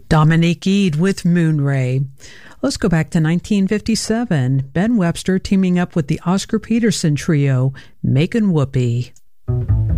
Dominique Eade with Moonray. Let's go back to 1957. Ben Webster teaming up with the Oscar Peterson trio, Makin' Whoopee.